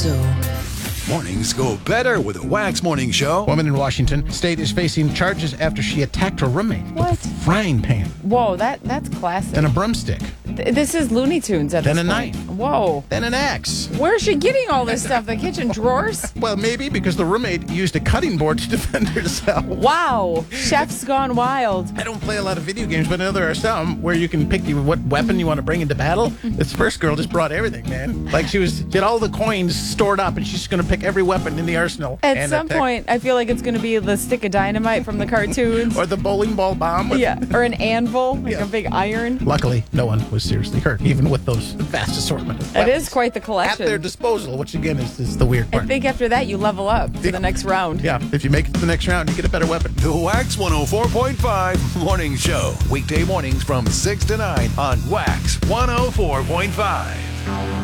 so. Mornings go better with a Wax Morning Show. Woman in Washington state is facing charges after she attacked her roommate What? with a frying pan, Whoa, that's classic. then a broomstick, This is Looney Tunes at then this a point. knife, Whoa. then an axe. Where's she getting all this stuff? The kitchen drawers? Well, maybe because the roommate used a cutting board to defend herself. Wow. Chef's gone wild. I don't play a lot of video games, but I know there are some where you can pick what weapon you want to bring into battle. This first girl just brought everything, man. Like she had all the coins stored up, and she's just going to pick every weapon in the arsenal. At and some attack. point, I feel like it's going to be the stick of dynamite from the cartoons. Or the bowling ball bomb. Yeah, or an anvil, like Yeah. a big iron. Luckily, no one was seriously hurt, even with those vast assortment of It weapons is quite the at collection. their disposal, which again is the weird I part. think after that, you level up to the next round. Yeah, if you make it to the next round, you get a better weapon. The Wax 104.5 Morning Show. Weekday mornings from 6 to 9 on Wax 104.5.